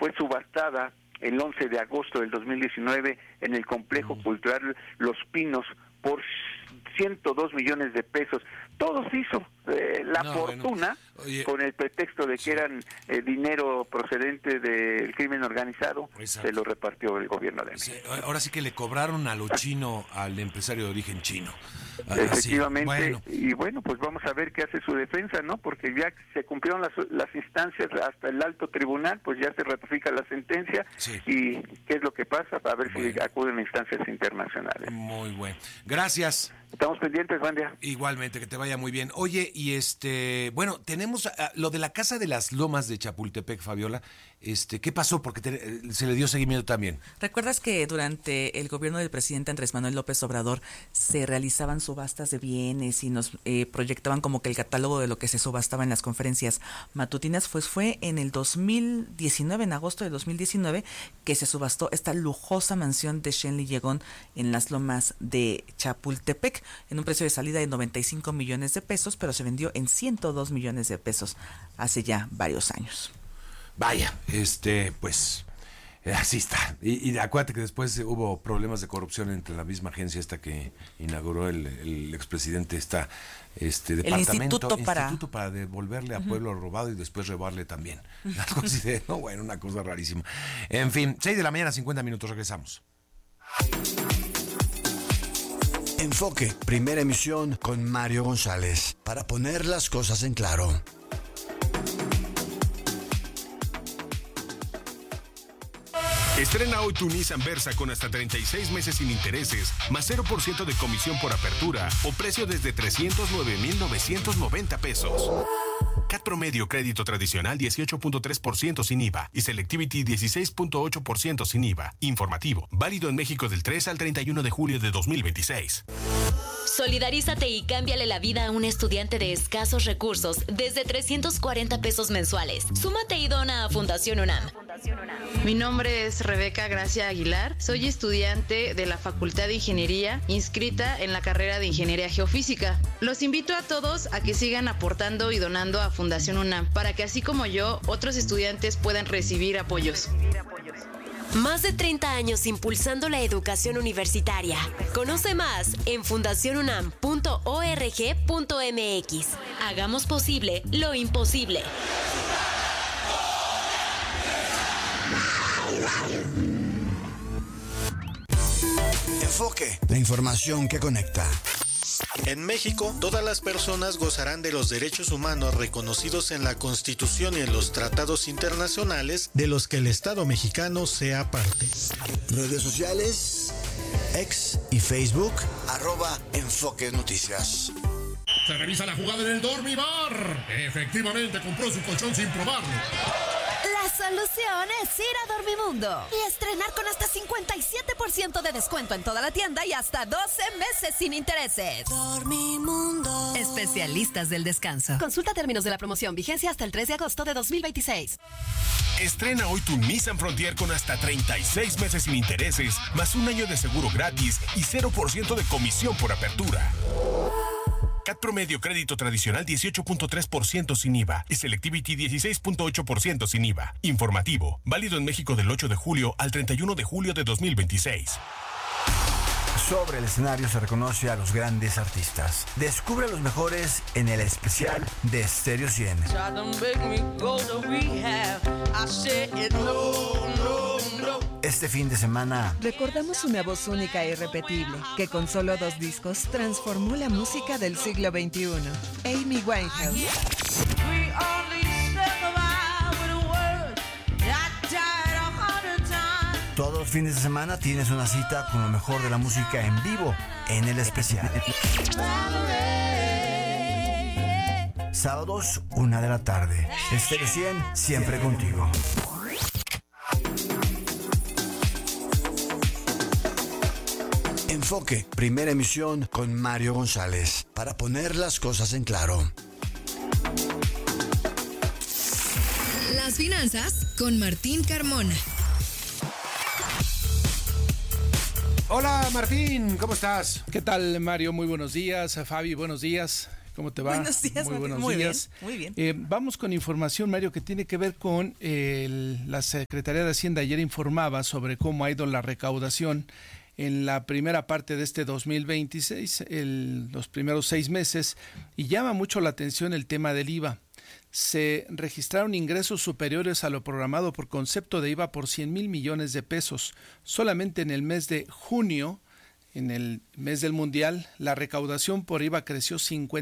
fue subastada el 11 de agosto del 2019 en el Complejo Cultural Los Pinos por 102 millones de pesos. Todo se hizo. La fortuna, bueno, con el pretexto de que eran dinero procedente del crimen organizado, exacto, se lo repartió el gobierno de México. Ahora sí que le cobraron a lo chino al empresario de origen chino. Efectivamente, sí. Bueno. Y bueno, pues vamos a ver qué hace su defensa, ¿no? Porque ya se cumplieron las instancias hasta el alto tribunal, pues ya se ratifica la sentencia, sí, y qué es lo que pasa, a ver si acuden a instancias internacionales. Muy bueno. Gracias. Estamos pendientes, buen día. Igualmente, que te vaya muy bien. Oye, y bueno, tenemos lo de la Casa de las Lomas de Chapultepec, Fabiola. ¿Qué pasó? Porque se le dio seguimiento también. ¿Recuerdas que durante el gobierno del presidente Andrés Manuel López Obrador se realizaban subastas de bienes y nos proyectaban como que el catálogo de lo que se subastaba en las conferencias matutinas? Pues fue en el 2019, en agosto de 2019, que se subastó esta lujosa mansión de Shenley Yegón en las Lomas de Chapultepec, en un precio de salida de 95 millones de pesos, pero se vendió en 102 millones de pesos hace ya varios años. Vaya, pues así está. Y acuérdate que después hubo problemas de corrupción entre la misma agencia esta que inauguró el expresidente, departamento, instituto para devolverle a pueblo robado y después robarle también. Algo así de, una cosa rarísima. En fin, 6 de la mañana, 50 minutos, regresamos. Enfoque, primera emisión con Mario González, para poner las cosas en claro. Estrena hoy tu Nissan Versa con hasta 36 meses sin intereses, más 0% de comisión por apertura o precio desde 309,990 pesos. CAT promedio crédito tradicional 18.3% sin IVA y Selectivity 16.8% sin IVA. Informativo, válido en México del 3 al 31 de julio de 2026. Solidarízate y cámbiale la vida a un estudiante de escasos recursos desde 340 pesos mensuales. Súmate y dona a Fundación UNAM. Mi nombre es Rebeca Gracia Aguilar. Soy estudiante de la Facultad de Ingeniería, inscrita en la carrera de Ingeniería Geofísica. Los invito a todos a que sigan aportando y donando a Fundación UNAM para que, así como yo, otros estudiantes puedan recibir apoyos. Más de 30 años impulsando la educación universitaria. Conoce más en fundacionunam.org.mx. Hagamos posible lo imposible. Enfoque, la información que conecta. En México, todas las personas gozarán de los derechos humanos reconocidos en la Constitución y en los tratados internacionales de los que el Estado mexicano sea parte. Redes sociales, X y Facebook, @Enfoque Noticias. Se revisa la jugada en el Dormibar. Efectivamente, compró su colchón sin probarlo. La solución es ir a Dormimundo y estrenar con hasta 57% de descuento en toda la tienda y hasta 12 meses sin intereses. Dormimundo. Especialistas del descanso. Consulta términos de la promoción. Vigencia hasta el 3 de agosto de 2026. Estrena hoy tu Nissan Frontier con hasta 36 meses sin intereses, más un año de seguro gratis y 0% de comisión por apertura. CAT promedio crédito tradicional 18.3% sin IVA y Selectivity 16.8% sin IVA. Informativo, válido en México del 8 de julio al 31 de julio de 2026. Sobre el escenario se reconoce a los grandes artistas. Descubre a los mejores en el especial de Stereo 100. Este fin de semana recordamos una voz única e irrepetible que con solo 2 discos transformó la música del siglo XXI. Amy Winehouse. Todos los fines de semana tienes una cita con lo mejor de la música en vivo en el especial. Sábados, 1 de la tarde. Stereo 100, siempre contigo. Enfoque, primera emisión con Mario González, para poner las cosas en claro. Las finanzas con Martín Carmona. Hola Martín, ¿cómo estás? ¿Qué tal, Mario? Muy buenos días. Fabi, buenos días. ¿Cómo te va? Buenos días, muy buenos muy días. Bien, muy bien. Vamos con información, Mario, que tiene que ver con la Secretaría de Hacienda. Ayer informaba sobre cómo ha ido la recaudación en la primera parte de este 2026, los primeros 6 meses, y llama mucho la atención el tema del IVA. Se registraron ingresos superiores a lo programado por concepto de IVA por 100,000 millones de pesos. Solamente en el mes de junio, en el mes del Mundial, la recaudación por IVA creció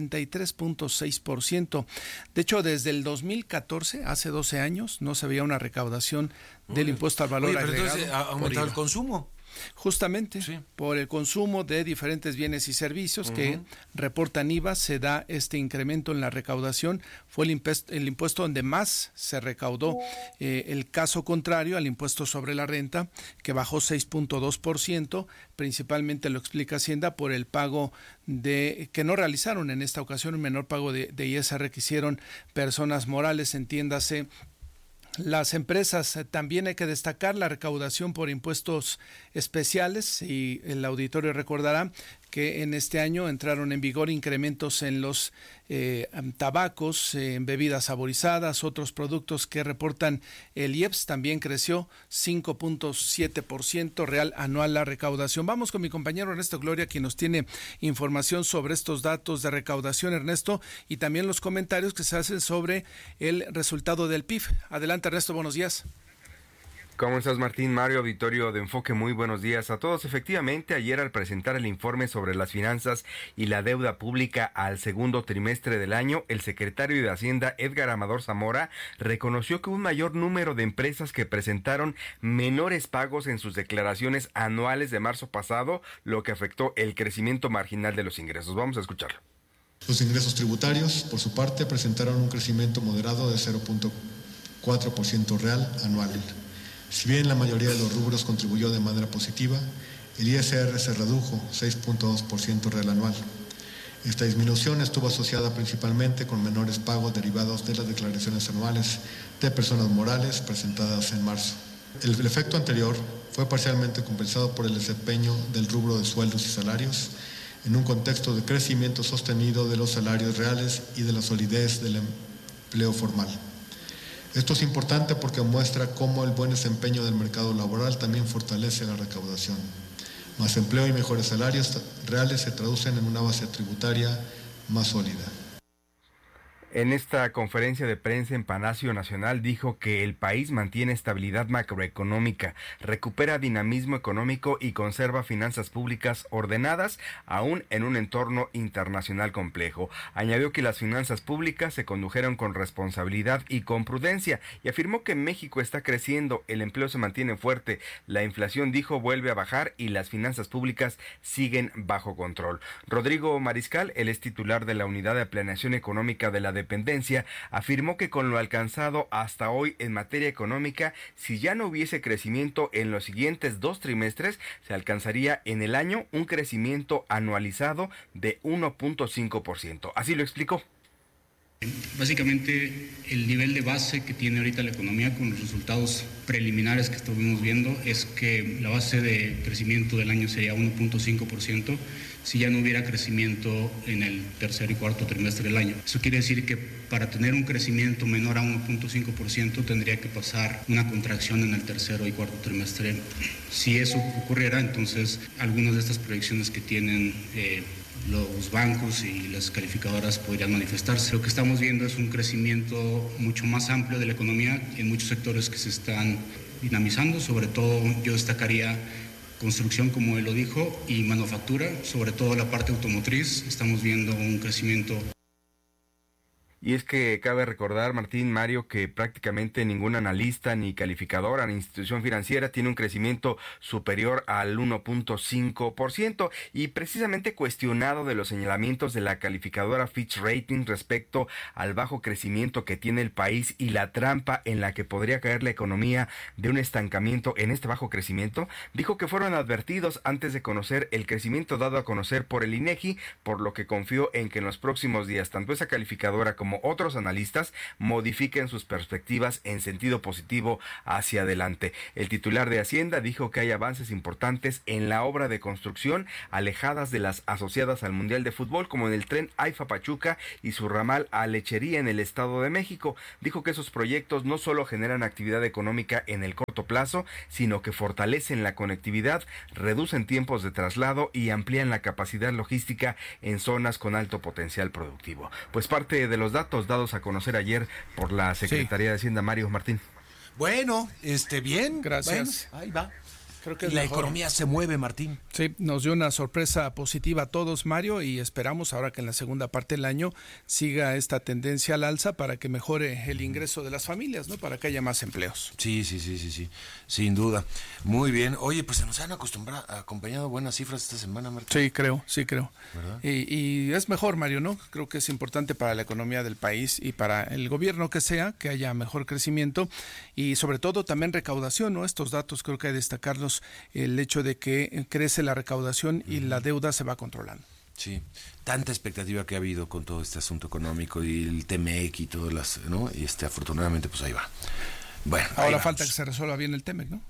53.6%. De hecho, desde el 2014, hace 12 años, no se veía una recaudación del impuesto al valor agregado. Pero entonces ha aumentado el consumo. Justamente, sí, por el consumo de diferentes bienes y servicios que reportan IVA, se da este incremento en la recaudación. Fue el impuesto donde más se recaudó. El caso contrario al impuesto sobre la renta, que bajó 6.2%, principalmente lo explica Hacienda por el pago que no realizaron en esta ocasión, un menor pago de ISR que hicieron personas morales, entiéndase, las empresas. También hay que destacar la recaudación por impuestos especiales, y el auditorio recordará que en este año entraron en vigor incrementos en los tabacos, en bebidas saborizadas, otros productos que reportan el IEPS. También creció 5.7% real anual la recaudación. Vamos con mi compañero Ernesto Gloria, quien nos tiene información sobre estos datos de recaudación, Ernesto, y también los comentarios que se hacen sobre el resultado del PIB. Adelante, Ernesto, buenos días. ¿Cómo estás, Martín? Mario, auditorio de Enfoque, muy buenos días a todos. Efectivamente, ayer al presentar el informe sobre las finanzas y la deuda pública al segundo trimestre del año, el secretario de Hacienda, Edgar Amador Zamora, reconoció que un mayor número de empresas que presentaron menores pagos en sus declaraciones anuales de marzo pasado, lo que afectó el crecimiento marginal de los ingresos. Vamos a escucharlo. Los ingresos tributarios, por su parte, presentaron un crecimiento moderado de 0.4% real anual. Si bien la mayoría de los rubros contribuyó de manera positiva, el ISR se redujo 6.2% real anual. Esta disminución estuvo asociada principalmente con menores pagos derivados de las declaraciones anuales de personas morales presentadas en marzo. El efecto anterior fue parcialmente compensado por el desempeño del rubro de sueldos y salarios en un contexto de crecimiento sostenido de los salarios reales y de la solidez del empleo formal. Esto es importante porque muestra cómo el buen desempeño del mercado laboral también fortalece la recaudación. Más empleo y mejores salarios reales se traducen en una base tributaria más sólida. En esta conferencia de prensa en Palacio Nacional dijo que el país mantiene estabilidad macroeconómica, recupera dinamismo económico y conserva finanzas públicas ordenadas, aún en un entorno internacional complejo. Añadió que las finanzas públicas se condujeron con responsabilidad y con prudencia, y afirmó que México está creciendo, el empleo se mantiene fuerte, la inflación, dijo, vuelve a bajar y las finanzas públicas siguen bajo control. Rodrigo Mariscal, él es titular de la Unidad de Planeación Económica de la Dependencia, afirmó que con lo alcanzado hasta hoy en materia económica, si ya no hubiese crecimiento en los siguientes 2 trimestres, se alcanzaría en el año un crecimiento anualizado de 1.5%. Así lo explicó. Básicamente, el nivel de base que tiene ahorita la economía con los resultados preliminares que estuvimos viendo es que la base de crecimiento del año sería 1.5% si ya no hubiera crecimiento en el tercer y cuarto trimestre del año. Eso quiere decir que para tener un crecimiento menor a 1.5% tendría que pasar una contracción en el tercero y cuarto trimestre. Si eso ocurriera, entonces algunas de estas proyecciones que tienen los bancos y las calificadoras podrían manifestarse. Lo que estamos viendo es un crecimiento mucho más amplio de la economía en muchos sectores que se están dinamizando. Sobre todo yo destacaría construcción, como él lo dijo, y manufactura, sobre todo la parte automotriz. Estamos viendo un crecimiento. Y es que cabe recordar, Martín, Mario, que prácticamente ningún analista, ni calificadora, ni institución financiera tiene un crecimiento superior al 1.5%, y precisamente cuestionado de los señalamientos de la calificadora Fitch Ratings respecto al bajo crecimiento que tiene el país y la trampa en la que podría caer la economía de un estancamiento en este bajo crecimiento, dijo que fueron advertidos antes de conocer el crecimiento dado a conocer por el INEGI, por lo que confió en que en los próximos días tanto esa calificadora como como otros analistas, modifiquen sus perspectivas en sentido positivo hacia adelante. El titular de Hacienda dijo que hay avances importantes en la obra de construcción, alejadas de las asociadas al Mundial de Fútbol, como en el tren AIFA-Pachuca y su ramal a Lechería en el Estado de México. Dijo que esos proyectos no solo generan actividad económica en el corto plazo, sino que fortalecen la conectividad, reducen tiempos de traslado y amplían la capacidad logística en zonas con alto potencial productivo. Pues parte de los datos dados a conocer ayer por la Secretaría de Hacienda, Mario Martín. Bueno, bien. Gracias. Bueno, ahí va. Creo que y la economía se mueve, Martín. Sí, nos dio una sorpresa positiva a todos, Mario, y esperamos ahora que en la segunda parte del año siga esta tendencia al alza para que mejore el ingreso de las familias, ¿no? Para que haya más empleos. Sí, sin duda. Muy bien. Oye, pues se nos han acompañado buenas cifras esta semana, Martín. Sí, creo. ¿Verdad? Y es mejor, Mario, ¿no? Creo que es importante para la economía del país y para el gobierno que sea, que haya mejor crecimiento y sobre todo también recaudación, ¿no? Estos datos creo que hay que destacarlos, el hecho de que crece la recaudación y la deuda se va controlando. Sí, tanta expectativa que ha habido con todo este asunto económico y el TEMEC y todas las, ¿no? Y afortunadamente pues ahí va. Bueno, ahora falta que se resuelva bien el TEMEC, ¿no?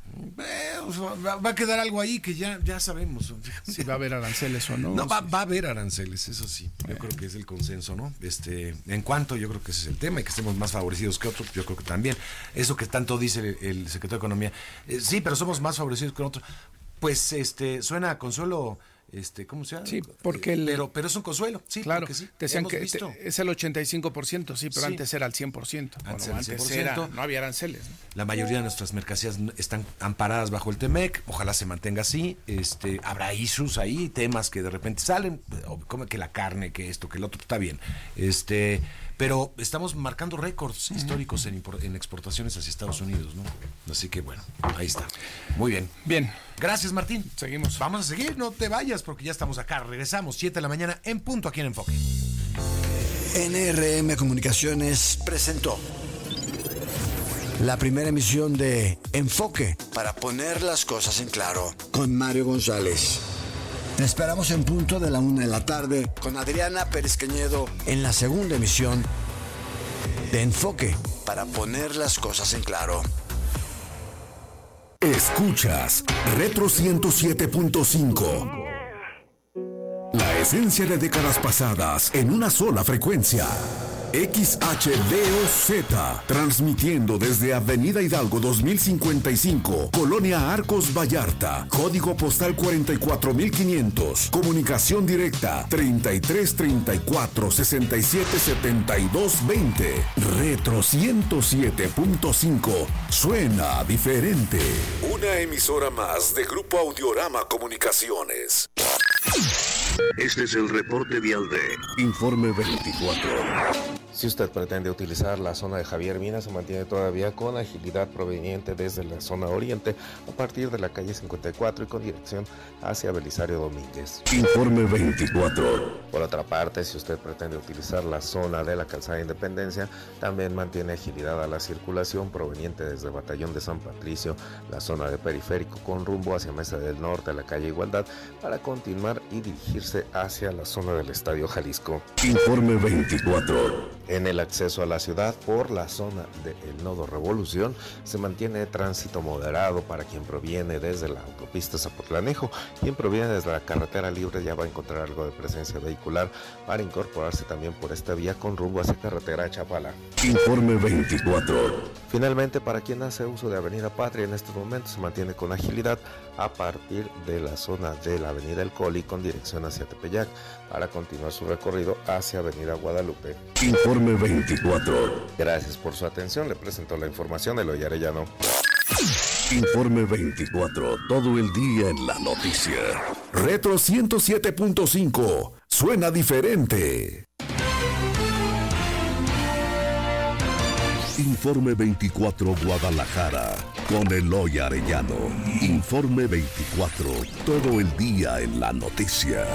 Va a quedar algo ahí que ya sabemos. Si va a haber aranceles o no. No, va a haber aranceles, eso sí. Yo creo que es el consenso, ¿no? En cuanto, yo creo que ese es el tema, y que estemos más favorecidos que otros, yo creo que también. Eso que tanto dice el secretario de Economía. Sí, pero somos más favorecidos que otros. Pues suena a consuelo. ¿Cómo se llama? Sí, porque pero es un consuelo, sí, claro. Sí, decían que es el 85%, sí, pero sí. Antes era el 100%. Antes no había aranceles, ¿no? La mayoría de nuestras mercancías están amparadas bajo el TEMEC, ojalá se mantenga así. Habrá issues ahí, temas que de repente salen, como que la carne, que esto, que el otro, está bien. Pero estamos marcando récords históricos en exportaciones hacia Estados Unidos, ¿no? Así que bueno, ahí está. Muy bien. Bien. Gracias, Martín. Seguimos. Vamos a seguir, no te vayas porque ya estamos acá. Regresamos 7 de la mañana en punto aquí en Enfoque. NRM Comunicaciones presentó la primera emisión de Enfoque para poner las cosas en claro con Mario González. Te esperamos en punto de la 1:00 p.m. con Adriana Pérez Cañedo en la segunda emisión de Enfoque para poner las cosas en claro. Escuchas Retro 107.5. La esencia de décadas pasadas en una sola frecuencia. XHDOZ, transmitiendo desde Avenida Hidalgo 2055, Colonia Arcos Vallarta, código postal 44500, comunicación directa 3334-677220, Retro 107.5, suena diferente. Una emisora más de Grupo Audiorama Comunicaciones. Este es el reporte vial de Informe 24. Si usted pretende utilizar la zona de Javier Mina, se mantiene todavía con agilidad proveniente desde la zona oriente a partir de la calle 54 y con dirección hacia Belisario Domínguez. Informe 24. Por otra parte, si usted pretende utilizar la zona de la calzada Independencia, también mantiene agilidad a la circulación proveniente desde Batallón de San Patricio, la zona de Periférico con rumbo hacia Mesa del Norte a la calle Igualdad para continuar y dirigirse hacia la zona del Estadio Jalisco. Informe 24. En el acceso a la ciudad por la zona del Nodo Revolución se mantiene tránsito moderado para quien proviene desde la autopista Zapotlanejo. Quien proviene desde la carretera libre ya va a encontrar algo de presencia vehicular para incorporarse también por esta vía con rumbo hacia carretera Chapala. Informe 24. Finalmente, para quien hace uso de Avenida Patria en estos momentos se mantiene con agilidad a partir de la zona de la Avenida El Coli con dirección hacia Tepeyac para continuar su recorrido hacia Avenida Guadalupe. Informe 24. Gracias por su atención. Le presento la información de Eloy Arellano. Informe 24. Todo el día en la noticia. Retro 107.5. Suena diferente. Informe 24 Guadalajara. Con Eloy Arellano. Informe 24. Todo el día en la noticia.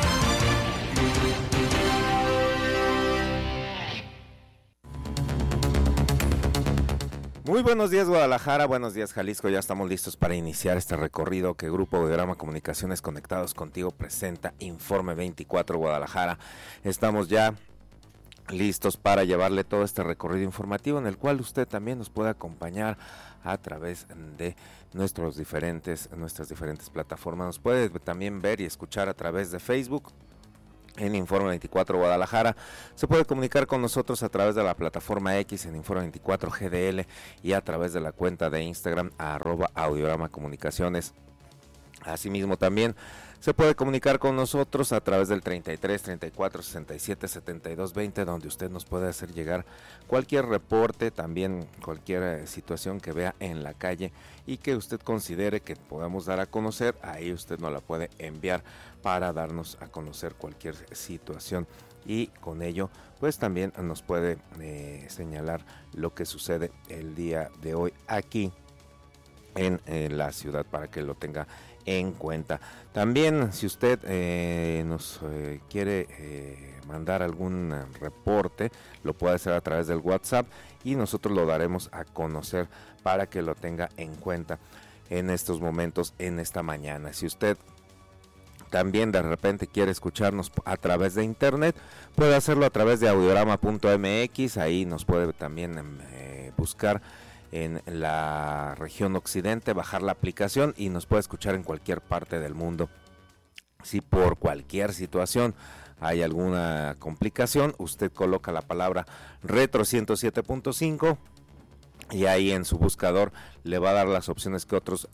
Muy buenos días Guadalajara, buenos días Jalisco, ya estamos listos para iniciar este recorrido que Grupo Audiorama Comunicaciones Conectados Contigo presenta, Informe 24 Guadalajara. Estamos ya listos para llevarle todo este recorrido informativo en el cual usted también nos puede acompañar a través de nuestras diferentes plataformas. Nos puede también ver y escuchar a través de Facebook en Informe 24 Guadalajara. Se puede comunicar con nosotros a través de la plataforma X en Informe 24 GDL y a través de la cuenta de Instagram @Audiorama Comunicaciones. Asimismo también se puede comunicar con nosotros a través del 33 34 67 72 20, donde usted nos puede hacer llegar cualquier reporte, también cualquier situación que vea en la calle y que usted considere que podamos dar a conocer. Ahí usted nos la puede enviar para darnos a conocer cualquier situación, y con ello pues también nos puede señalar lo que sucede el día de hoy aquí en la ciudad, para que lo tenga en cuenta. También, si usted nos quiere mandar algún reporte, lo puede hacer a través del WhatsApp y nosotros lo daremos a conocer para que lo tenga en cuenta en estos momentos, en esta mañana. Si usted también de repente quiere escucharnos a través de internet, puede hacerlo a través de audiorama.mx. Ahí nos puede también buscar en la región occidente, bajar la aplicación y nos puede escuchar en cualquier parte del mundo. Si por cualquier situación hay alguna complicación, usted coloca la palabra Retro 107.5 y ahí en su buscador le va a dar las opciones que otros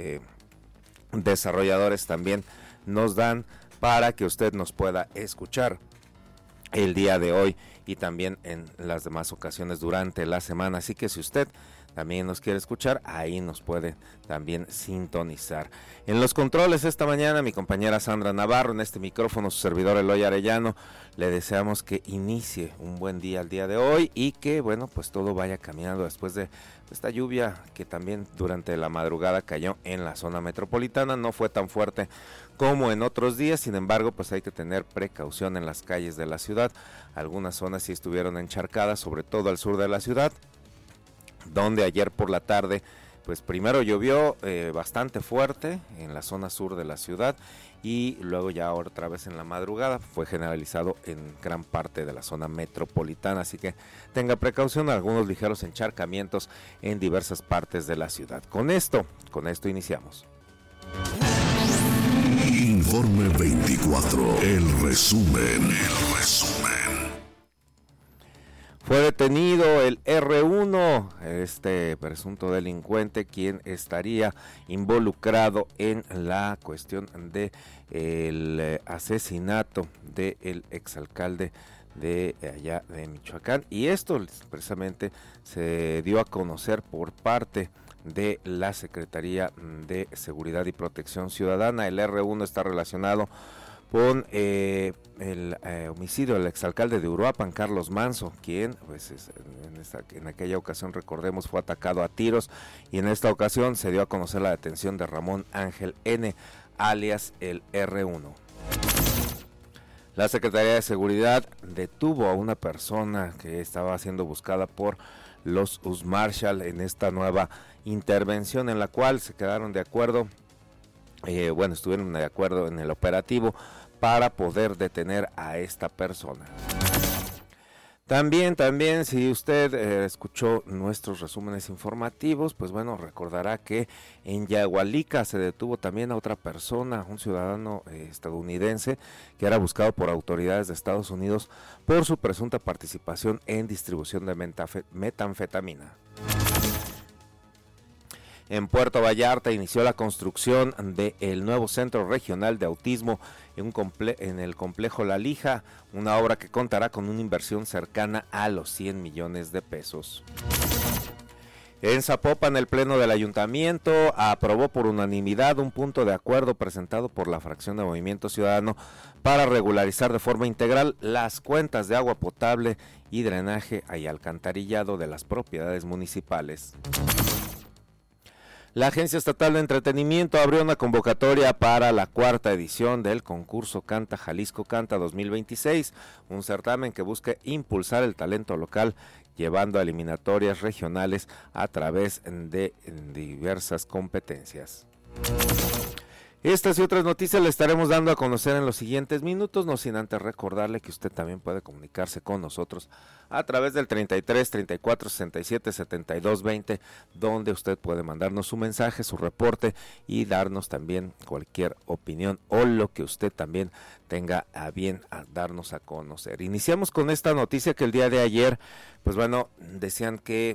desarrolladores también nos dan para que usted nos pueda escuchar el día de hoy y también en las demás ocasiones durante la semana. Así que si usted también nos quiere escuchar, ahí nos puede también sintonizar. En los controles esta mañana mi compañera Sandra Navarro, en este micrófono su servidor Eloy Arellano. Le deseamos que inicie un buen día el día de hoy y que bueno, pues todo vaya caminando después de esta lluvia que también durante la madrugada cayó en la zona metropolitana. No fue tan fuerte como en otros días, sin embargo pues hay que tener precaución en las calles de la ciudad. Algunas zonas sí estuvieron encharcadas, sobre todo al sur de la ciudad, donde ayer por la tarde pues primero llovió bastante fuerte en la zona sur de la ciudad y luego ya otra vez en la madrugada fue generalizado en gran parte de la zona metropolitana, así que tenga precaución, algunos ligeros encharcamientos en diversas partes de la ciudad. Con esto iniciamos. Informe 24, el resumen. Fue detenido el R1, este presunto delincuente, quien estaría involucrado en la cuestión de el asesinato del exalcalde de allá de Michoacán. Y esto precisamente se dio a conocer por parte de la Secretaría de Seguridad y Protección Ciudadana. El R1 está relacionado con el homicidio del exalcalde de Uruapan, Carlos Manso, quien pues en aquella ocasión, recordemos, fue atacado a tiros, y en esta ocasión se dio a conocer la detención de Ramón Ángel N., alias el R1. La Secretaría de Seguridad detuvo a una persona que estaba siendo buscada por los USMarshal en esta nueva intervención, en la cual se quedaron de acuerdo, estuvieron de acuerdo en el operativo para poder detener a esta persona. También, si usted escuchó nuestros resúmenes informativos, pues bueno, recordará que en Yagualica se detuvo también a otra persona, un ciudadano estadounidense, que era buscado por autoridades de Estados Unidos por su presunta participación en distribución de metanfetamina. En Puerto Vallarta inició la construcción del nuevo Centro Regional de Autismo en el complejo La Lija, una obra que contará con una inversión cercana a los 100 millones de pesos. En Zapopan, el Pleno del Ayuntamiento aprobó por unanimidad un punto de acuerdo presentado por la fracción de Movimiento Ciudadano para regularizar de forma integral las cuentas de agua potable y drenaje y alcantarillado de las propiedades municipales. La Agencia Estatal de Entretenimiento abrió una convocatoria para la 4ª edición del concurso Canta Jalisco Canta 2026, un certamen que busca impulsar el talento local, llevando a eliminatorias regionales a través de diversas competencias. Estas y otras noticias le estaremos dando a conocer en los siguientes minutos, no sin antes recordarle que usted también puede comunicarse con nosotros a través del 33 34 67 72 20, donde usted puede mandarnos su mensaje, su reporte y darnos también cualquier opinión o lo que usted también tenga a bien a darnos a conocer. Iniciamos con esta noticia que el día de ayer, pues bueno, decían que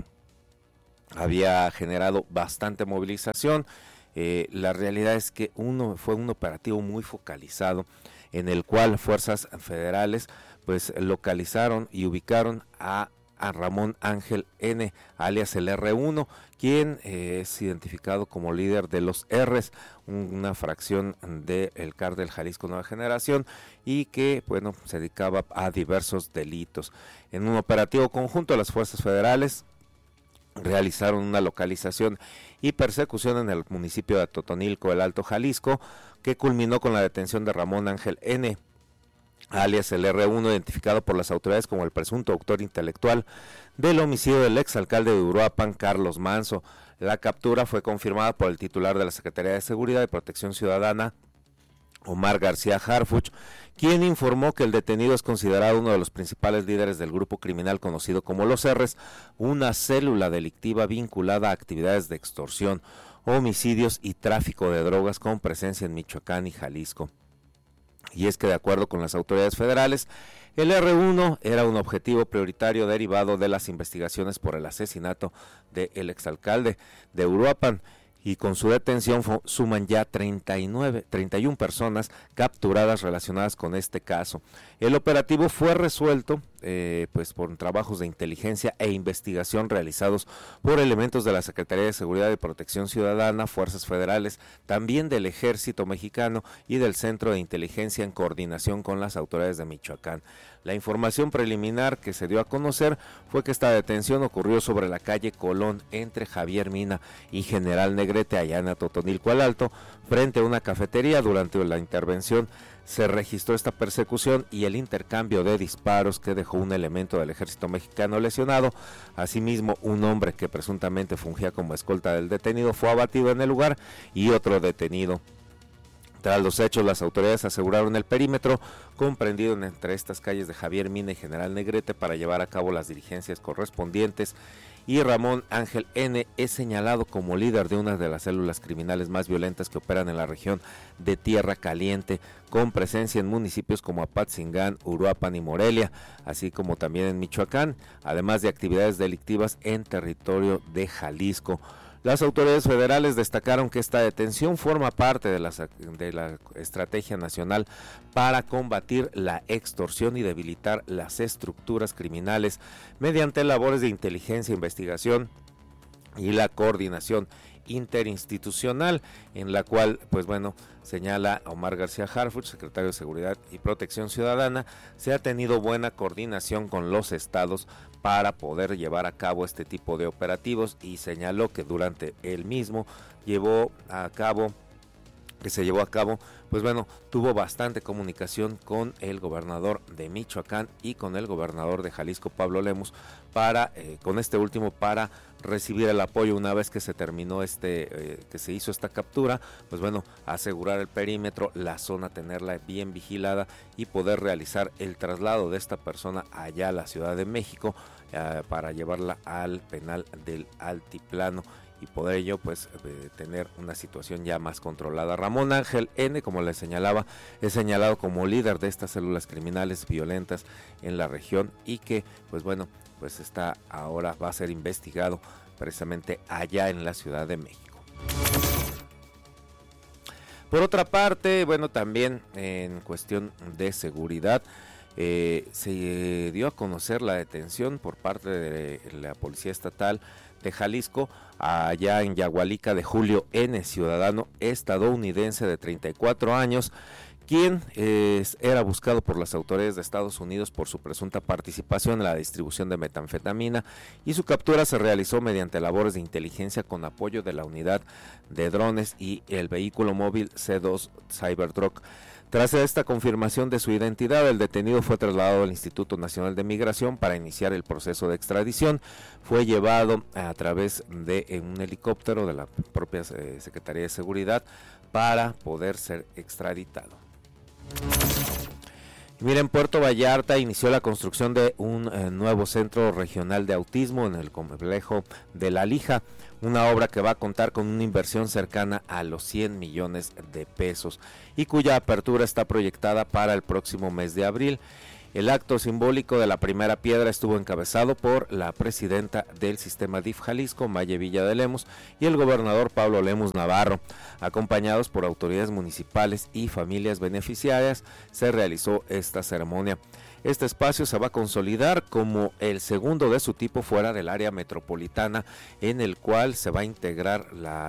había generado bastante movilización. La realidad es que fue un operativo muy focalizado en el cual fuerzas federales pues localizaron y ubicaron a Ramón Ángel N, alias el R1, quien es identificado como líder de los R's, una fracción del cártel Jalisco Nueva Generación, y que bueno, se dedicaba a diversos delitos. En un operativo conjunto, las fuerzas federales realizaron una localización y persecución en el municipio de Totonilco, el Alto Jalisco, que culminó con la detención de Ramón Ángel N, alias el R1, identificado por las autoridades como el presunto autor intelectual del homicidio del exalcalde de Uruapan, Carlos Manso. La captura fue confirmada por el titular de la Secretaría de Seguridad y Protección Ciudadana, Omar García Harfuch, quien informó que el detenido es considerado uno de los principales líderes del grupo criminal conocido como Los R's, una célula delictiva vinculada a actividades de extorsión, homicidios y tráfico de drogas con presencia en Michoacán y Jalisco. Y es que de acuerdo con las autoridades federales, el R1 era un objetivo prioritario derivado de las investigaciones por el asesinato del exalcalde de Uruapan, y con su detención suman ya 31 personas capturadas relacionadas con este caso. El operativo fue resuelto pues por trabajos de inteligencia e investigación realizados por elementos de la Secretaría de Seguridad y Protección Ciudadana, fuerzas federales, también del Ejército Mexicano y del Centro de Inteligencia en coordinación con las autoridades de Michoacán. La información preliminar que se dio a conocer fue que esta detención ocurrió sobre la calle Colón entre Javier Mina y General Negrete, allá en Totonilco al Alto, frente a una cafetería. Durante la intervención se registró esta persecución y el intercambio de disparos que dejó un elemento del Ejército Mexicano lesionado. Asimismo, un hombre que presuntamente fungía como escolta del detenido fue abatido en el lugar y otro detenido. Tras los hechos, las autoridades aseguraron el perímetro comprendido entre estas calles de Javier Mina y General Negrete para llevar a cabo las diligencias correspondientes, y Ramón Ángel N es señalado como líder de una de las células criminales más violentas que operan en la región de Tierra Caliente, con presencia en municipios como Apatzingán, Uruapan y Morelia, así como también en Michoacán, además de actividades delictivas en territorio de Jalisco. Las autoridades federales destacaron que esta detención forma parte de la estrategia nacional para combatir la extorsión y debilitar las estructuras criminales mediante labores de inteligencia, investigación y la coordinación interinstitucional, en la cual, pues bueno, señala Omar García Harfuch, secretario de Seguridad y Protección Ciudadana, se ha tenido buena coordinación con los estados para poder llevar a cabo este tipo de operativos, y señaló que durante el mismo se llevó a cabo, pues bueno, tuvo bastante comunicación con el gobernador de Michoacán y con el gobernador de Jalisco, Pablo Lemus, con este último para recibir el apoyo una vez que se terminó que se hizo esta captura, pues bueno, asegurar el perímetro, la zona, tenerla bien vigilada y poder realizar el traslado de esta persona allá a la Ciudad de México para llevarla al penal del Altiplano y poder ello pues tener una situación ya más controlada. Ramón Ángel N, como les señalaba, es señalado como líder de estas células criminales violentas en la región y que pues bueno, pues ahora va a ser investigado precisamente allá en la Ciudad de México. Por otra parte, bueno, también en cuestión de seguridad, se dio a conocer la detención por parte de la Policía Estatal de Jalisco, allá en Yagualica, de Julio N, ciudadano estadounidense de 34 años, quien era buscado por las autoridades de Estados Unidos por su presunta participación en la distribución de metanfetamina, y su captura se realizó mediante labores de inteligencia con apoyo de la unidad de drones y el vehículo móvil C2 Cyberdrug. Tras esta confirmación de su identidad, el detenido fue trasladado al Instituto Nacional de Migración para iniciar el proceso de extradición. Fue llevado a través de un helicóptero de la propia Secretaría de Seguridad para poder ser extraditado. Miren, Puerto Vallarta inició la construcción de un nuevo centro regional de autismo en el complejo de La Lija, una obra que va a contar con una inversión cercana a los 100 millones de pesos y cuya apertura está proyectada para el próximo mes de abril. El acto simbólico de la primera piedra estuvo encabezado por la presidenta del sistema DIF Jalisco, Maye Villa de Lemos, y el gobernador Pablo Lemus Navarro. Acompañados por autoridades municipales y familias beneficiarias, se realizó esta ceremonia. Este espacio se va a consolidar como el segundo de su tipo fuera del área metropolitana, en el cual se va a integrar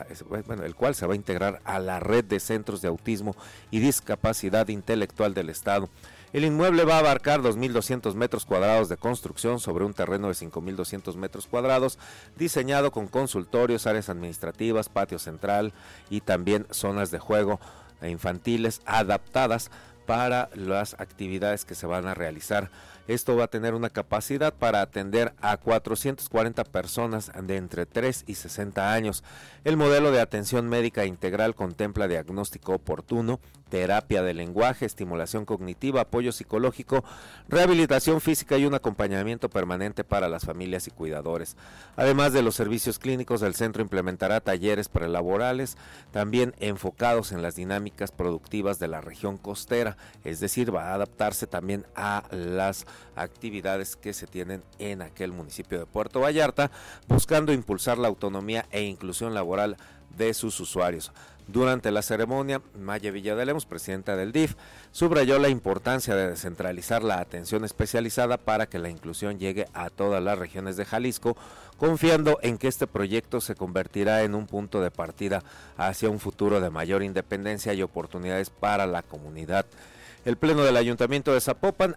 a la red de centros de autismo y discapacidad intelectual del estado. El inmueble va a abarcar 2.200 metros cuadrados de construcción sobre un terreno de 5.200 metros cuadrados, diseñado con consultorios, áreas administrativas, patio central y también zonas de juego infantiles adaptadas para las actividades que se van a realizar. Esto va a tener una capacidad para atender a 440 personas de entre 3 y 60 años. El modelo de atención médica integral contempla diagnóstico oportuno, terapia de lenguaje, estimulación cognitiva, apoyo psicológico, rehabilitación física y un acompañamiento permanente para las familias y cuidadores. Además de los servicios clínicos, el centro implementará talleres prelaborales, también enfocados en las dinámicas productivas de la región costera, es decir, va a adaptarse también a las actividades que se tienen en aquel municipio de Puerto Vallarta, buscando impulsar la autonomía e inclusión laboral de sus usuarios. Durante la ceremonia, Maye Villa de Lemos, presidenta del DIF, subrayó la importancia de descentralizar la atención especializada para que la inclusión llegue a todas las regiones de Jalisco, confiando en que este proyecto se convertirá en un punto de partida hacia un futuro de mayor independencia y oportunidades para la comunidad. El Pleno del Ayuntamiento de Zapopan,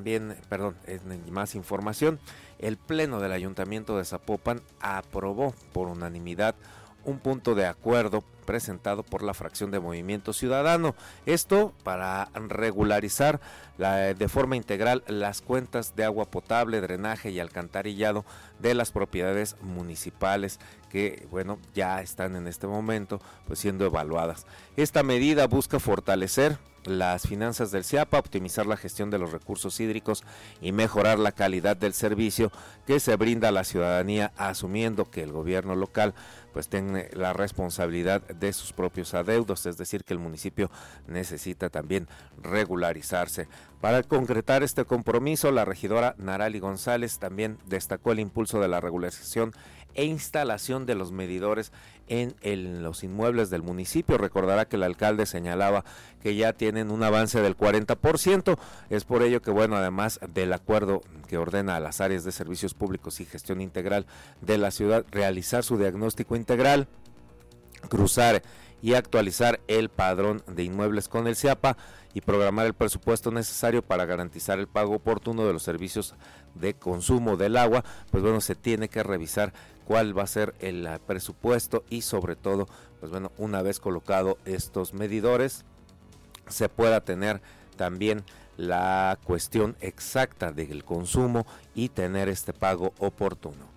más información, el Pleno del Ayuntamiento de Zapopan aprobó por unanimidad un punto de acuerdo presentado por la fracción de Movimiento Ciudadano. Esto para regularizar de forma integral las cuentas de agua potable, drenaje y alcantarillado de las propiedades municipales que, ya están en este momento siendo evaluadas. Esta medida busca fortalecer las finanzas del CIAPA, optimizar la gestión de los recursos hídricos y mejorar la calidad del servicio que se brinda a la ciudadanía, asumiendo que el gobierno local tiene la responsabilidad de sus propios adeudos, es decir, que el municipio necesita también regularizarse. Para concretar este compromiso, la regidora Narali González también destacó el impulso de la regularización e instalación de los medidores en los inmuebles del municipio. Recordará que el alcalde señalaba que ya tienen un avance del 40%, es por ello que además del acuerdo que ordena a las áreas de servicios públicos y gestión integral de la ciudad realizar su diagnóstico integral, cruzar y actualizar el padrón de inmuebles con el CIAPA y programar el presupuesto necesario para garantizar el pago oportuno de los servicios de consumo del agua, se tiene que revisar cuál va a ser el presupuesto y sobre todo, una vez colocado estos medidores, se pueda tener también la cuestión exacta del consumo y tener este pago oportuno.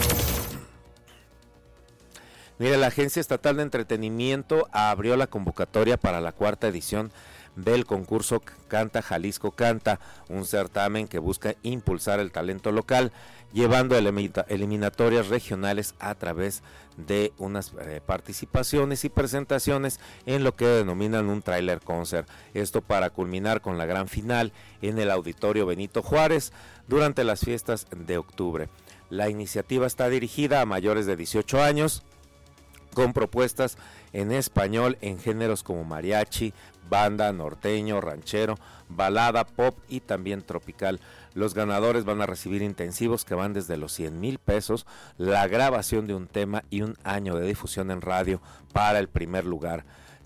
Mire, la Agencia Estatal de Entretenimiento abrió la convocatoria para la 4ª edición del concurso Canta Jalisco Canta, un certamen que busca impulsar el talento local, llevando eliminatorias regionales a través de unas participaciones y presentaciones en lo que denominan un trailer concert. Esto para culminar con la gran final en el Auditorio Benito Juárez durante las fiestas de octubre. La iniciativa está dirigida a mayores de 18 años, con propuestas en español en géneros como mariachi, banda, norteño, ranchero, balada, pop y también tropical. Los ganadores van a recibir intensivos que van desde los 100,000 pesos, la grabación de un tema y un año de difusión en radio para el primer lugar.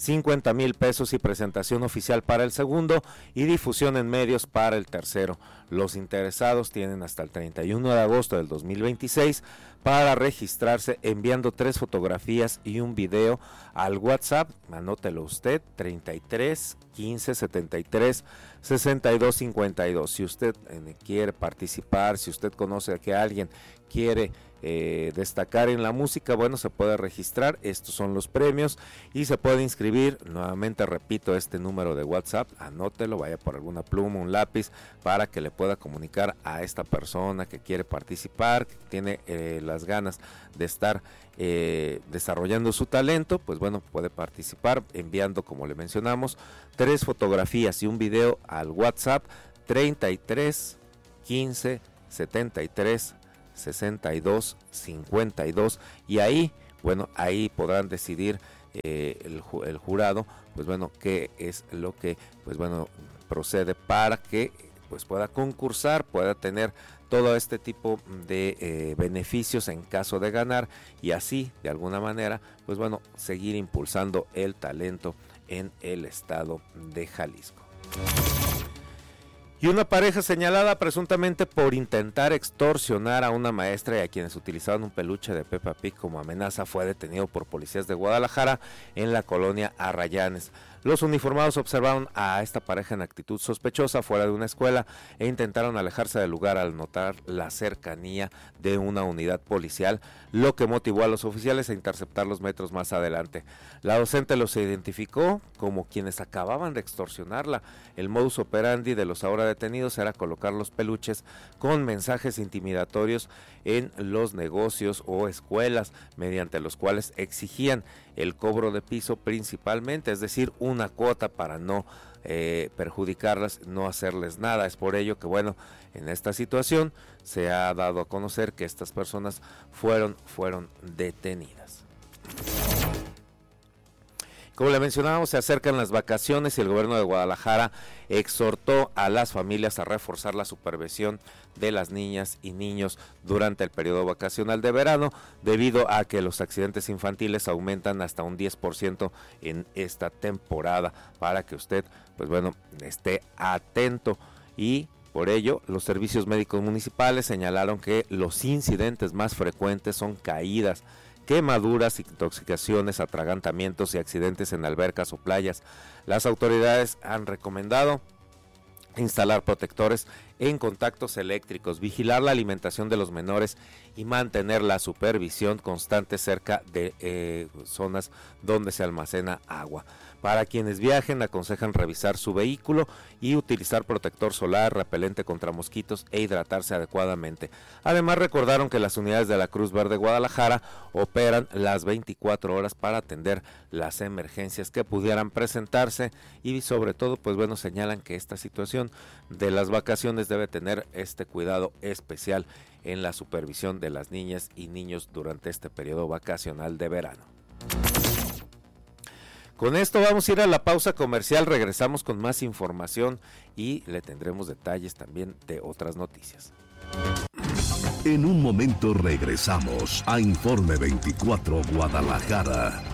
50,000 pesos y presentación oficial para el segundo y difusión en medios para el tercero. Los interesados tienen hasta el 31 de agosto del 2026 para registrarse enviando 3 fotografías y un video al WhatsApp, anótelo usted, 33 15 73 62 52. Si usted quiere participar, si usted conoce que alguien quiere destacar en la música, bueno, se puede registrar. Estos son los premios y se puede inscribir. Nuevamente repito este número de WhatsApp, anótelo, vaya por alguna pluma, un lápiz, para que le pueda comunicar a esta persona que quiere participar, que tiene las ganas de estar desarrollando su talento. Pues bueno, puede participar enviando, como le mencionamos, 3 fotografías y un video al WhatsApp 33 15 73 62 52, y ahí, bueno, ahí podrán decidir el jurado, pues bueno, qué es lo que, pues bueno, procede para que pues pueda concursar, pueda tener todo este tipo de beneficios en caso de ganar, y así de alguna manera, pues bueno, seguir impulsando el talento en el estado de Jalisco. Y una pareja señalada presuntamente por intentar extorsionar a una maestra y a quienes utilizaban un peluche de Peppa Pig como amenaza fue detenido por policías de Guadalajara en la colonia Arrayanes. Los uniformados observaron a esta pareja en actitud sospechosa fuera de una escuela e intentaron alejarse del lugar al notar la cercanía de una unidad policial, lo que motivó a los oficiales a interceptarlos metros más adelante. La docente los identificó como quienes acababan de extorsionarla. El modus operandi de los ahora detenidos era colocar los peluches con mensajes intimidatorios en los negocios o escuelas, mediante los cuales exigían el cobro de piso principalmente, es decir, una cuota para no perjudicarlas, no hacerles nada. Es por ello que, bueno, en esta situación se ha dado a conocer que estas personas fueron detenidas. Como le mencionábamos, se acercan las vacaciones y el gobierno de Guadalajara exhortó a las familias a reforzar la supervisión de las niñas y niños durante el periodo vacacional de verano, debido a que los accidentes infantiles aumentan hasta un 10% en esta temporada, para que usted, pues bueno, esté atento. Y por ello, los servicios médicos municipales señalaron que los incidentes más frecuentes son caídas, quemaduras, intoxicaciones, atragantamientos y accidentes en albercas o playas. Las autoridades han recomendado instalar protectores en contactos eléctricos, vigilar la alimentación de los menores y mantener la supervisión constante cerca de zonas donde se almacena agua. Para quienes viajen, aconsejan revisar su vehículo y utilizar protector solar, repelente contra mosquitos e hidratarse adecuadamente. Además, recordaron que las unidades de la Cruz Verde Guadalajara operan las 24 horas para atender las emergencias que pudieran presentarse, y sobre todo, pues bueno, señalan que esta situación de las vacaciones debe tener este cuidado especial en la supervisión de las niñas y niños durante este periodo vacacional de verano. Con esto vamos a ir a la pausa comercial, regresamos con más información y le tendremos detalles también de otras noticias. En un momento regresamos a Informe 24 Guadalajara.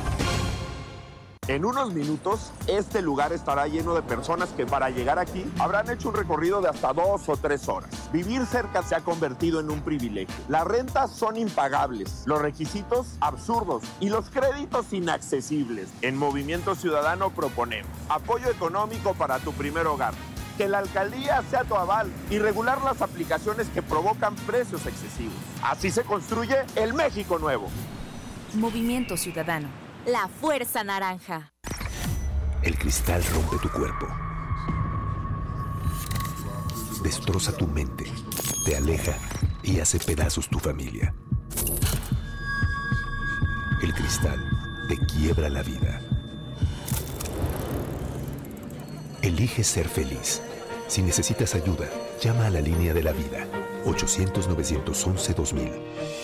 En unos minutos, este lugar estará lleno de personas que para llegar aquí habrán hecho un recorrido de hasta 2 o 3 horas. Vivir cerca se ha convertido en un privilegio. Las rentas son impagables, los requisitos absurdos y los créditos inaccesibles. En Movimiento Ciudadano proponemos apoyo económico para tu primer hogar, que la alcaldía sea tu aval y regular las aplicaciones que provocan precios excesivos. Así se construye el México nuevo. Movimiento Ciudadano. La fuerza naranja. El cristal rompe tu cuerpo. Destroza tu mente. Te aleja y hace pedazos tu familia. El cristal te quiebra la vida. Elige ser feliz. Si necesitas ayuda, llama a la línea de la vida. 800-911-2000.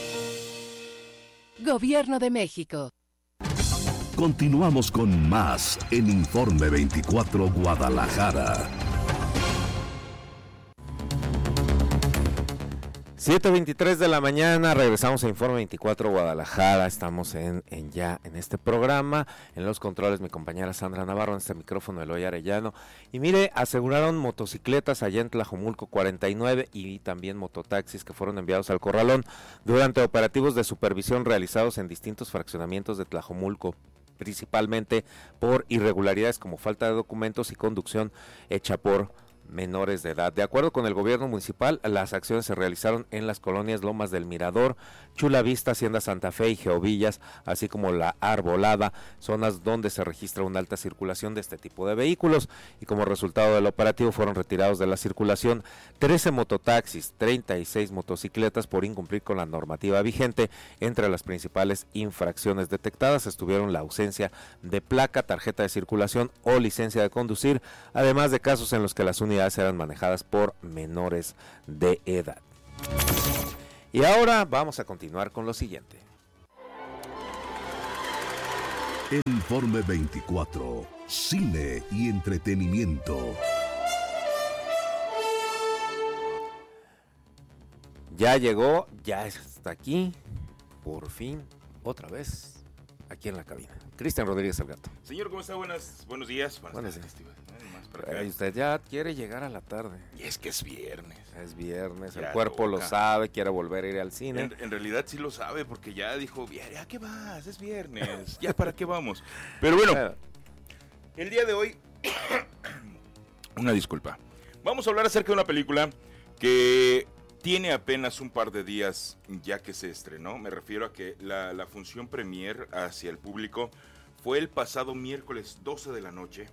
Gobierno de México. Continuamos con más en Informe 24 Guadalajara. 7:23 de la mañana, regresamos a Informe 24 Guadalajara, estamos en este programa, en los controles mi compañera Sandra Navarro, en este micrófono Eloy Arellano, y mire, aseguraron motocicletas allá en Tlajomulco 49 y también mototaxis que fueron enviados al Corralón durante operativos de supervisión realizados en distintos fraccionamientos de Tlajomulco, principalmente por irregularidades como falta de documentos y conducción hecha por menores de edad. De acuerdo con el gobierno municipal, las acciones se realizaron en las colonias Lomas del Mirador, Chula Vista, Hacienda Santa Fe y Geovillas, así como La Arbolada, zonas donde se registra una alta circulación de este tipo de vehículos, y como resultado del operativo fueron retirados de la circulación 13 mototaxis, 36 motocicletas por incumplir con la normativa vigente. Entre las principales infracciones detectadas estuvieron la ausencia de placa, tarjeta de circulación o licencia de conducir, además de casos en los que las unidades eran manejadas por menores de edad. Y ahora vamos a continuar con lo siguiente. Informe 24, cine y entretenimiento. Ya llegó, ya está aquí, por fin, otra vez, aquí en la cabina. Cristian Rodríguez el Gato. Señor, ¿cómo está? Buenos días. Buenos días. Usted ya quiere llegar a la tarde. Y es que es viernes. Es viernes, ya el cuerpo toca. Lo sabe, quiere volver a ir al cine. En realidad sí lo sabe, porque ya dijo, ¿ya qué vas? Es viernes, ¿ya para qué vamos? Pero bueno, el día de hoy, una disculpa. Vamos a hablar acerca de una película que tiene apenas un par de días ya que se estrenó. Me refiero a que la función premier hacia fue el pasado miércoles 12 de la noche.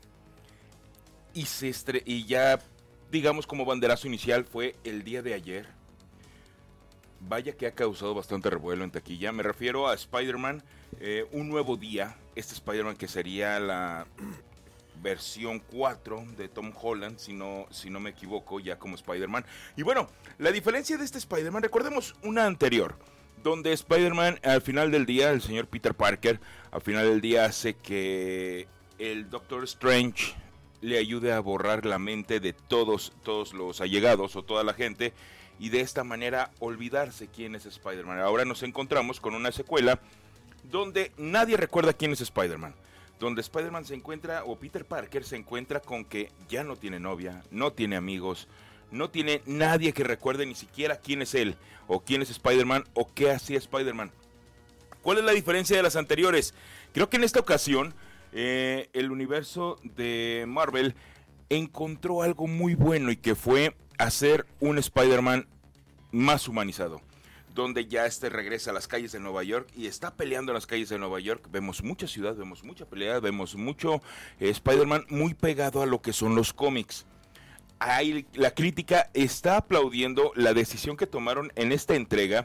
Y ya, digamos, como banderazo inicial fue el día de ayer. Vaya que ha causado bastante revuelo en taquilla. Me refiero a Spider-Man, Un Nuevo Día. Este Spider-Man que sería la versión 4 de Tom Holland, si no me equivoco, ya como Spider-Man. Y bueno, la diferencia de este Spider-Man, recordemos una anterior, donde Spider-Man al final del día, el señor Peter Parker, al final del día hace que el Doctor Strange le ayude a borrar la mente de todos los allegados o toda la gente, y de esta manera olvidarse quién es Spider-Man. Ahora nos encontramos con una secuela donde nadie recuerda quién es Spider-Man, donde Spider-Man se encuentra, o Peter Parker se encuentra con que ya no tiene novia, no tiene amigos, no tiene nadie que recuerde ni siquiera quién es él, o quién es Spider-Man, o qué hacía Spider-Man. ¿Cuál es la diferencia de las anteriores? Creo que en esta ocasión el universo de Marvel encontró algo muy bueno, y que fue hacer un Spider-Man más humanizado, donde ya regresa a las calles de Nueva York y está peleando en las calles de Nueva York. Vemos mucha ciudad, vemos mucha pelea, vemos mucho Spider-Man muy pegado a lo que son los cómics. Ahí la crítica está aplaudiendo la decisión que tomaron en esta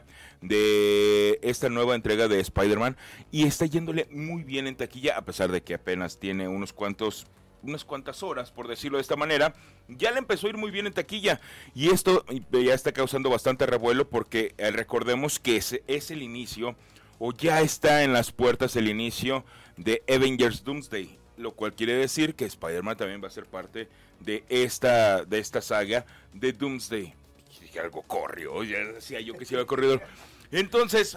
nueva entrega de Spider-Man, y está yéndole muy bien en taquilla, a pesar de que apenas tiene unas cuantas horas, por decirlo de esta manera. Ya le empezó a ir muy bien en taquilla, y esto ya está causando bastante revuelo, porque recordemos que es el inicio, o ya está en las puertas el inicio de Avengers Doomsday, lo cual quiere decir que Spider-Man también va a ser parte de esta saga de Doomsday. Y dije, algo corrió, ya decía yo que se iba a corredor. Entonces,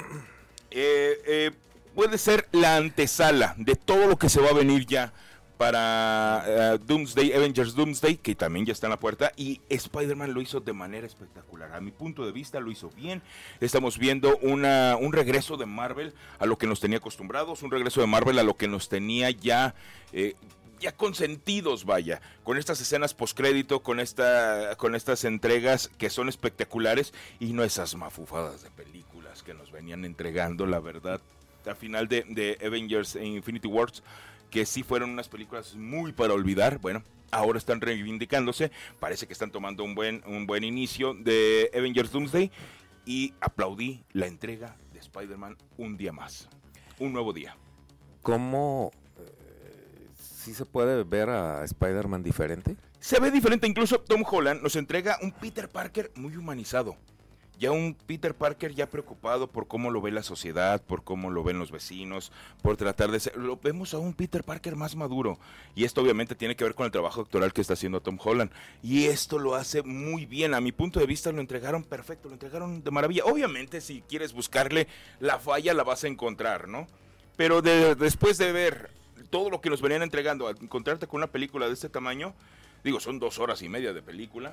puede ser la antesala de todo lo que se va a venir ya para Doomsday, Avengers Doomsday, que también ya está en la puerta, y Spider-Man lo hizo de manera espectacular. A mi punto de vista lo hizo bien. Estamos viendo un regreso de Marvel a lo que nos tenía acostumbrados, un regreso de Marvel a lo que nos tenía ya consentidos, vaya, con estas escenas postcrédito, con estas entregas que son espectaculares, y no esas mafufadas de películas que nos venían entregando, la verdad, al final de Avengers Infinity Wars, que sí fueron unas películas muy para olvidar. Bueno, ahora están reivindicándose, parece que están tomando un buen inicio de Avengers Doomsday, y aplaudí la entrega de Spider-Man Un Día Más, Un Nuevo Día. ¿Cómo sí se puede ver a Spider-Man diferente? Se ve diferente, incluso Tom Holland nos entrega un Peter Parker muy humanizado. Ya un Peter Parker ya preocupado por cómo lo ve la sociedad, por cómo lo ven los vecinos, por tratar de ser... Lo vemos a un Peter Parker más maduro. Y esto obviamente tiene que ver con el trabajo actoral que está haciendo Tom Holland. Y esto lo hace muy bien. A mi punto de vista lo entregaron perfecto, lo entregaron de maravilla. Obviamente si quieres buscarle la falla la vas a encontrar, ¿no? Pero después de ver todo lo que nos venían entregando, al encontrarte con una película de este tamaño, digo, son 2 horas y media de película.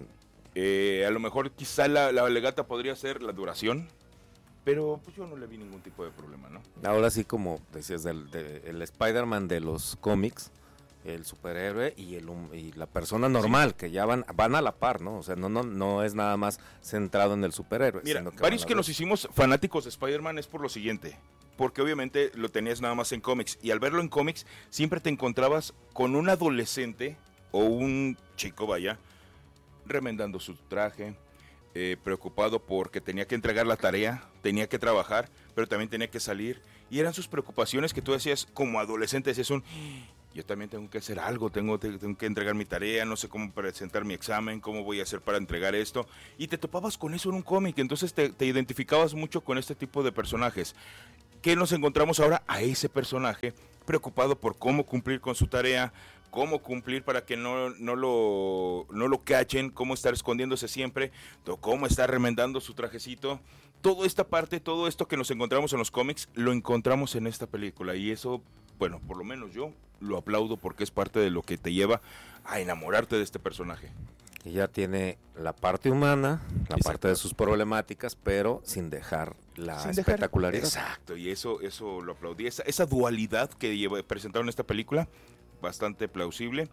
A lo mejor quizá la legata podría ser la duración, pero pues yo no le vi ningún tipo de problema, ¿no? Ahora sí, como decías, el Spider-Man de los cómics, el superhéroe y la persona normal, sí, que ya van a la par, ¿no? O sea, no es nada más centrado en el superhéroe. Mira, varios que nos hicimos fanáticos de Spider-Man es por lo siguiente, porque obviamente lo tenías nada más en cómics, y al verlo en cómics siempre te encontrabas con un adolescente o un chico, vaya, remendando su traje, preocupado porque tenía que entregar la tarea, tenía que trabajar, pero también tenía que salir, y eran sus preocupaciones que tú decías como adolescente, decías yo también tengo que hacer algo, tengo que entregar mi tarea, no sé cómo presentar mi examen, cómo voy a hacer para entregar esto, y te topabas con eso en un cómic, entonces te identificabas mucho con este tipo de personajes. ¿Qué nos encontramos ahora? A ese personaje preocupado por cómo cumplir con su tarea, cómo cumplir para que no lo cachen, cómo estar escondiéndose siempre, cómo estar remendando su trajecito. Toda esta parte, todo esto que nos encontramos en los cómics, lo encontramos en esta película, y eso, bueno, por lo menos yo lo aplaudo porque es parte de lo que te lleva a enamorarte de este personaje. Y ya tiene la parte humana, la parte de sus problemáticas, pero sin dejar la espectacularidad. Exacto, y eso lo aplaudí. Esa dualidad que presentaron en esta película, bastante plausible,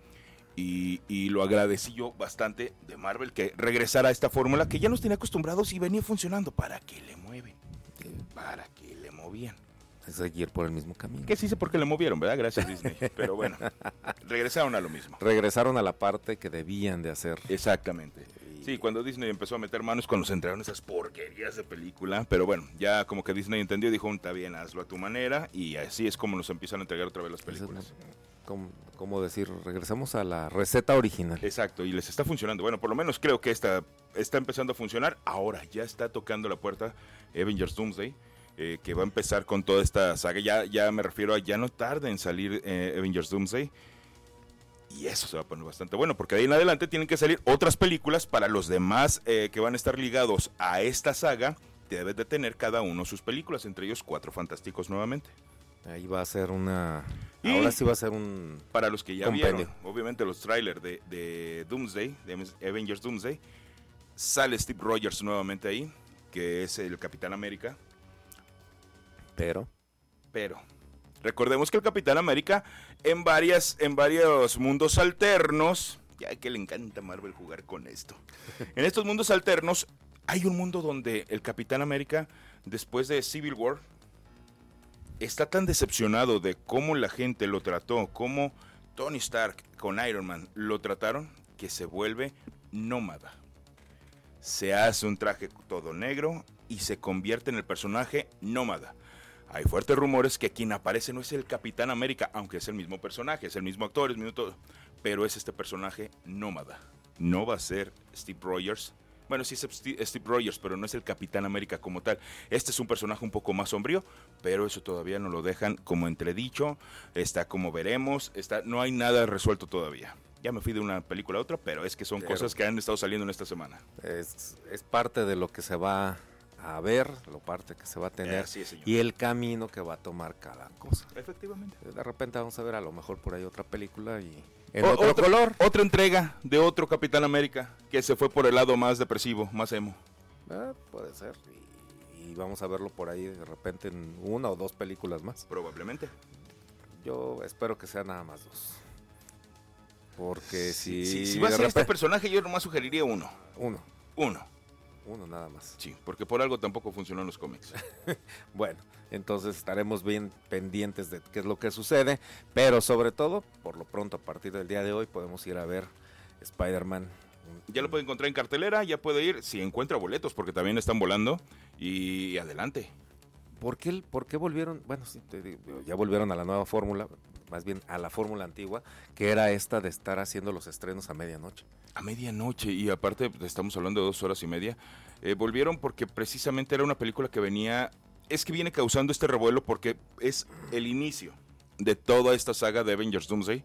y lo agradecí yo bastante de Marvel, que regresara a esta fórmula que ya nos tenía acostumbrados y venía funcionando. ¿Para qué le mueven? ¿Para qué le movían? Es seguir por el mismo camino. Que sí sé por qué le movieron, ¿verdad? Gracias, Disney. Pero bueno, regresaron a lo mismo. Regresaron a la parte que debían de hacer. Exactamente. Sí, cuando Disney empezó a meter manos, cuando se entregaron esas porquerías de película, pero bueno, ya como que Disney entendió y dijo, está bien, hazlo a tu manera, y así es como nos empiezan a entregar otra vez las películas. ¿Cómo decir? Regresamos a la receta original. Exacto, y les está funcionando. Bueno, por lo menos creo que está empezando a funcionar. Ahora ya está tocando la puerta Avengers Doomsday, que va a empezar con toda esta saga. Ya me refiero a ya no tarda en salir Avengers Doomsday. Y eso se va a poner bastante bueno, porque de ahí en adelante tienen que salir otras películas para los demás que van a estar ligados a esta saga. Debes de tener cada uno sus películas, entre ellos 4 Fantásticos nuevamente. Ahí va a ser ahora sí va a ser un para los que ya vieron, obviamente los trailers de Doomsday, de Avengers Doomsday, sale Steve Rogers nuevamente ahí, que es el Capitán América. Pero recordemos que el Capitán América en varios mundos alternos, ya que le encanta a Marvel jugar con esto. En estos mundos alternos hay un mundo donde el Capitán América, después de Civil War, está tan decepcionado de cómo la gente lo trató, cómo Tony Stark con Iron Man lo trataron, que se vuelve nómada. Se hace un traje todo negro y se convierte en el personaje nómada. Hay fuertes rumores que quien aparece no es el Capitán América, aunque es el mismo personaje, es el mismo actor, es el mismo todo, pero es este personaje nómada. No va a ser Steve Rogers. Bueno, sí es Steve Rogers, pero no es el Capitán América como tal. Este es un personaje un poco más sombrío, pero eso todavía no lo dejan como entredicho. Está como veremos, no hay nada resuelto todavía. Ya me fui de una película a otra, pero es que son cosas que han estado saliendo en esta semana. Es parte de lo que se va a ver, lo parte que se va a tener y el camino que va a tomar cada cosa. Efectivamente. De repente vamos a ver a lo mejor por ahí otra película y en otro color. Otra entrega de otro Capitán América que se fue por el lado más depresivo, más emo. Puede ser. Y vamos a verlo por ahí de repente en 1 o 2 películas más. Probablemente. Yo espero que sea nada más 2. Porque si va a ser este personaje, yo nomás sugeriría uno. Uno nada más. Sí, porque por algo tampoco funcionó en los cómics. Bueno, entonces estaremos bien pendientes de qué es lo que sucede, pero sobre todo, por lo pronto, a partir del día de hoy, podemos ir a ver Spider-Man. Ya lo puede encontrar en cartelera, ya puede ir, si encuentra boletos, porque también están volando, y adelante. ¿por qué volvieron? Bueno, sí, ya volvieron a la nueva fórmula, más bien a la fórmula antigua, que era esta de estar haciendo los estrenos a medianoche. A medianoche, y aparte estamos hablando de 2 horas y media. Volvieron porque precisamente era una película que viene causando este revuelo porque es el inicio de toda esta saga de Avengers Doomsday.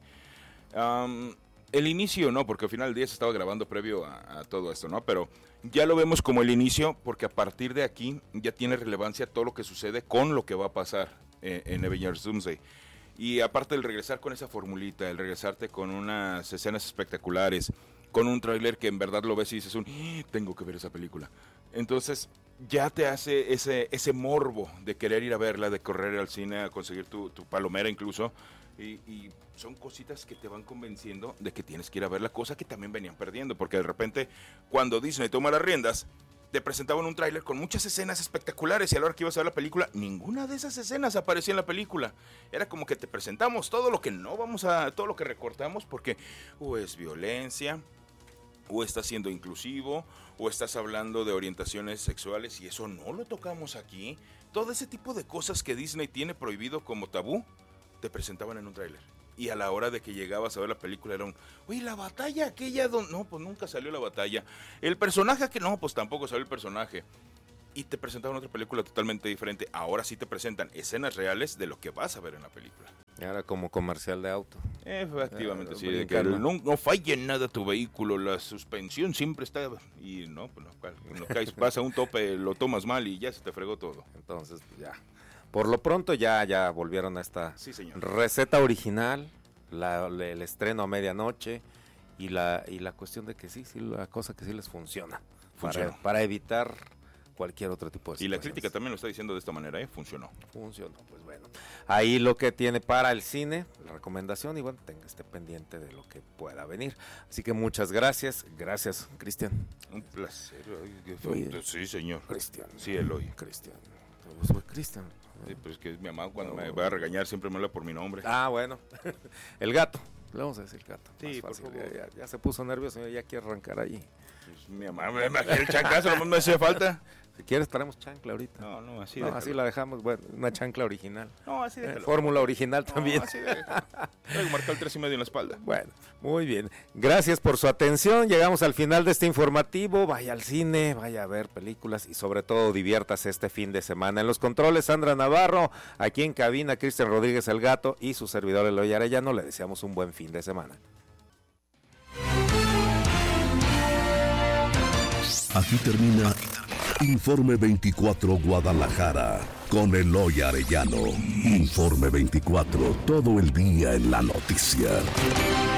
El inicio no, porque al final del día se estaba grabando previo a todo esto, ¿no? Pero ya lo vemos como el inicio porque a partir de aquí ya tiene relevancia todo lo que sucede con lo que va a pasar en Avengers Doomsday. Y aparte del regresar con esa formulita, el regresarte con unas escenas espectaculares, con un tráiler que en verdad lo ves y dices tengo que ver esa película. Entonces ya te hace ese morbo de querer ir a verla, de correr al cine a conseguir tu palomera incluso. Y son cositas que te van convenciendo de que tienes que ir a ver la cosa que también venían perdiendo. Porque de repente cuando Disney toma las riendas, te presentaban un tráiler con muchas escenas espectaculares y a la hora que ibas a ver la película, ninguna de esas escenas aparecía en la película. Era como que te presentamos todo lo que todo lo que recortamos porque o es violencia, o estás siendo inclusivo, o estás hablando de orientaciones sexuales y eso no lo tocamos aquí. Todo ese tipo de cosas que Disney tiene prohibido como tabú, te presentaban en un tráiler. Y a la hora de que llegabas a ver la película era oye, la batalla aquella, no, pues nunca salió la batalla. El personaje que no, pues tampoco salió el personaje. Y te presentaban otra película totalmente diferente. Ahora sí te presentan escenas reales de lo que vas a ver en la película. Y ahora como comercial de auto. Efectivamente, sí, de que no falla en nada tu vehículo, la suspensión siempre está... Y no, pues no caes, pasa un tope, lo tomas mal y ya se te fregó todo. Entonces, ya... Por lo pronto ya volvieron a esta receta original, el estreno a medianoche y la cuestión de que sí, la cosa que sí les funciona. Para evitar cualquier otro tipo de situaciones. Y la crítica también lo está diciendo de esta manera, funcionó. Funcionó, pues bueno. Ahí lo que tiene para el cine, la recomendación, y bueno, esté pendiente de lo que pueda venir. Así que muchas gracias. Gracias, Cristian. Un placer. Oye, sí, señor. Cristian. Sí, Eloy. Cristian. Soy Cristian. Sí, pues que mi mamá cuando me va a regañar siempre me habla por mi nombre. Ah, bueno. El gato. Le vamos a decir gato. Sí, por favor. Ya se puso nervioso, ya quiere arrancar allí. Pues mi mamá me quiere el chancazo, nomás me hacía falta. Si quieres traemos chancla ahorita. No, así la dejamos, bueno, una chancla original. No, así déjalo. Fórmula original también. No, así déjalo. Traigo marcado el 3.5 en la espalda. Bueno, muy bien. Gracias por su atención. Llegamos al final de este informativo. Vaya al cine, vaya a ver películas y sobre todo diviértase este fin de semana. En los controles, Sandra Navarro. Aquí en cabina, Cristian Rodríguez el Gato y su servidor Eloy Arellano. Le deseamos un buen fin de semana. Aquí termina Informe 24 Guadalajara con Eloy Arellano. Informe 24, todo el día en la noticia.